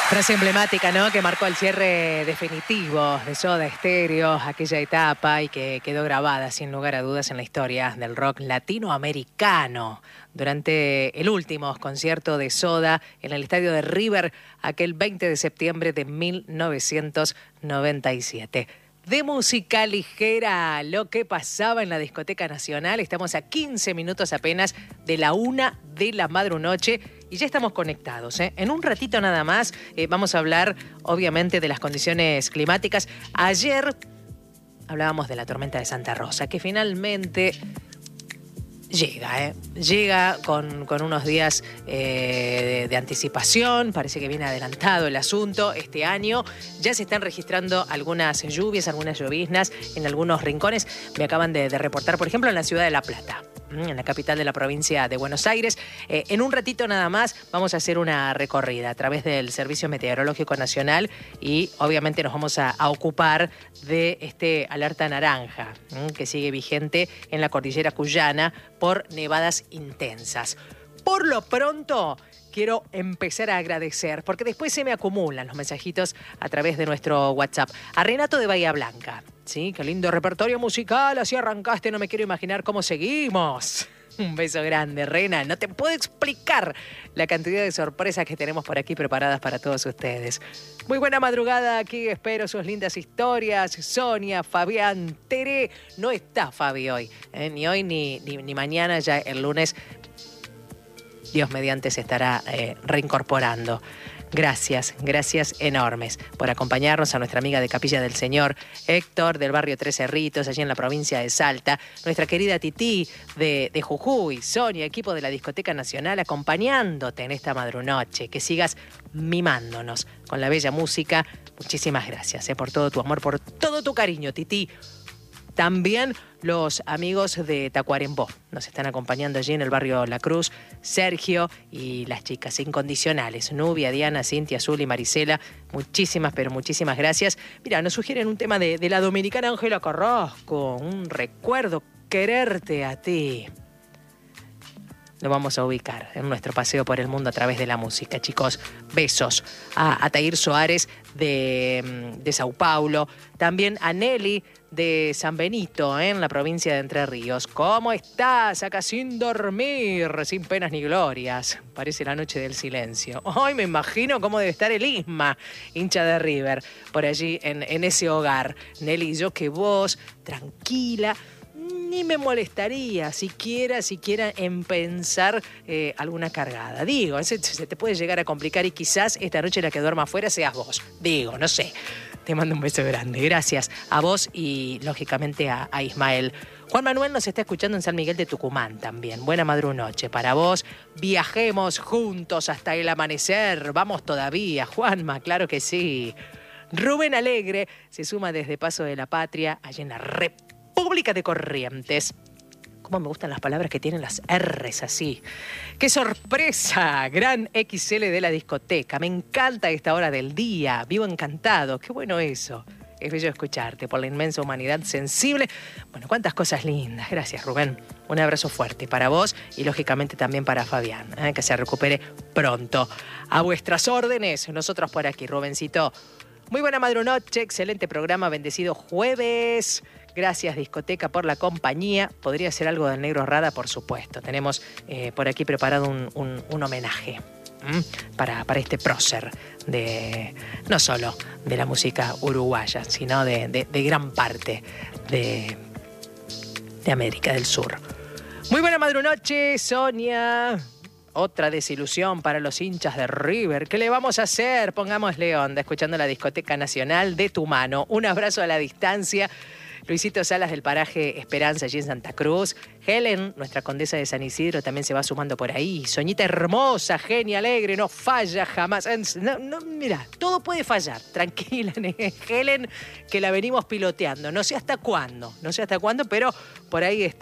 Frase emblemática, ¿no?, que marcó el cierre definitivo de Soda Stereo, aquella etapa, y que quedó grabada sin lugar a dudas en la historia del rock latinoamericano. Durante el último concierto de Soda en el estadio de River, aquel 20 de septiembre de 1997. De música ligera, lo que pasaba en la Discoteca Nacional. Estamos a 15 minutos apenas de la 1 de la madrunoche y ya estamos conectados, ¿eh? En un ratito nada más vamos a hablar, obviamente, de las condiciones climáticas. Ayer hablábamos de la tormenta de Santa Rosa, que finalmente llega con unos días de anticipación. Parece que viene adelantado el asunto este año. Ya se están registrando algunas lluvias, algunas lloviznas en algunos rincones. Me acaban de reportar, por ejemplo, en la ciudad de La Plata, en la capital de la provincia de Buenos Aires. En un ratito nada más vamos a hacer una recorrida a través del Servicio Meteorológico Nacional y obviamente nos vamos a ocupar de este alerta naranja que sigue vigente en la cordillera cuyana por nevadas intensas. Por lo pronto, quiero empezar a agradecer, porque después se me acumulan los mensajitos a través de nuestro WhatsApp. A Renato de Bahía Blanca. Sí, qué lindo repertorio musical, así arrancaste, no me quiero imaginar cómo seguimos. Un beso grande, Rena. No te puedo explicar la cantidad de sorpresas que tenemos por aquí preparadas para todos ustedes. Muy buena madrugada aquí, espero sus lindas historias. Sonia, Fabián, Tere. No está Fabi hoy, ni hoy ni mañana, ya el lunes, Dios mediante, se estará reincorporando. Gracias enormes por acompañarnos, a nuestra amiga de Capilla del Señor, Héctor, del barrio Tres Cerritos, allí en la provincia de Salta, nuestra querida Tití de Jujuy, Sonia, equipo de la Discoteca Nacional, acompañándote en esta madrunoche, que sigas mimándonos con la bella música. Muchísimas gracias por todo tu amor, por todo tu cariño, Tití. También los amigos de Tacuarembó nos están acompañando allí en el barrio La Cruz, Sergio y las chicas incondicionales, Nubia, Diana, Cintia, Azul y Marisela. Muchísimas, pero muchísimas gracias. Mira, nos sugieren un tema de la dominicana Ángela Carrasco, un recuerdo, Quererte a ti. Lo vamos a ubicar en nuestro paseo por el mundo a través de la música, chicos. Besos a Atair Soares de Sao Paulo, también a Nelly de San Benito, en la provincia de Entre Ríos. ¿Cómo estás? Acá sin dormir, sin penas ni glorias. Parece la noche del silencio. Ay, me imagino cómo debe estar el Isma, hincha de River, por allí en ese hogar. Nelly, yo que vos, tranquila, ni me molestaría siquiera en pensar alguna cargada. Digo, se te puede llegar a complicar y quizás esta noche la que duerma afuera seas vos. Digo, no sé. Te mando un beso grande. Gracias a vos y, lógicamente, a Ismael. Juan Manuel nos está escuchando en San Miguel de Tucumán también. Buena madrunoche para vos. Viajemos juntos hasta el amanecer. Vamos todavía, Juanma, claro que sí. Rubén Alegre se suma desde Paso de la Patria, allí en la República de Corrientes. Cómo me gustan las palabras que tienen las R's así. ¡Qué sorpresa! Gran XL de la discoteca. Me encanta esta hora del día. Vivo encantado. ¡Qué bueno eso! Es bello escucharte por la inmensa humanidad sensible. Bueno, cuántas cosas lindas. Gracias, Rubén. Un abrazo fuerte para vos y, lógicamente, también para Fabián. Que se recupere pronto. A vuestras órdenes. Nosotros por aquí, Rubencito. Muy buena madrunoche. Excelente programa. Bendecido jueves. Gracias, discoteca, por la compañía. Podría ser algo del Negro Rada, por supuesto. Tenemos por aquí preparado un homenaje para este prócer no solo de la música uruguaya, sino de gran parte de América del Sur. Muy buena madrunoche, Sonia. Otra desilusión para los hinchas de River. ¿Qué le vamos a hacer? Pongámosle onda, escuchando la Discoteca Nacional de tu mano. Un abrazo a la distancia. Luisito Salas del paraje Esperanza, allí en Santa Cruz. Helen, nuestra condesa de San Isidro, también se va sumando por ahí. Soñita hermosa, genia, alegre, no falla jamás. Mira, todo puede fallar. Tranquila, Helen, que la venimos piloteando. No sé hasta cuándo, pero por ahí está.